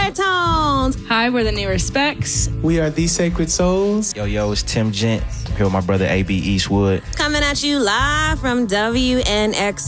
Tones. Hi, we're the New Respects. We are The Sacred Souls. Yo, it's Tim Gent. I'm here with my brother A.B. Eastwood. Coming at you live from WNX